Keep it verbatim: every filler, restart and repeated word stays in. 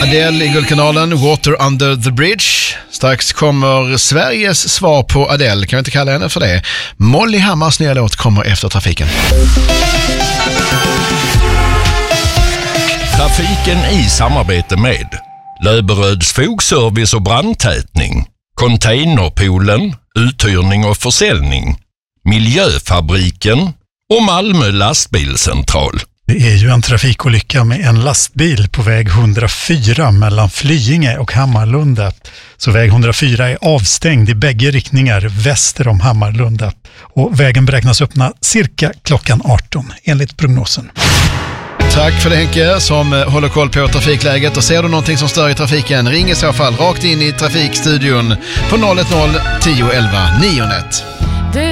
Adele i Guldkanalen, Water Under the Bridge. Strax kommer Sveriges svar på Adele, kan vi inte kalla henne för det. Molly Hammars nya låt kommer efter trafiken. Trafiken i samarbete med Löberöds fogservice och brandtätning, Containerpoolen, uthyrning och försäljning, Miljöfabriken och Malmö lastbilscentral. Det är ju en trafikolycka med en lastbil på väg hundrafyra mellan Flyinge och Hammarlunda. Så väg hundrafyra är avstängd i bägge riktningar väster om Hammarlunda. Och vägen beräknas öppna cirka klockan arton enligt prognosen. Tack för det, Henke, som håller koll på trafikläget. Och ser du någonting som stör i trafiken, ring i så fall rakt in i trafikstudion på noll ett noll tio elva nio ett.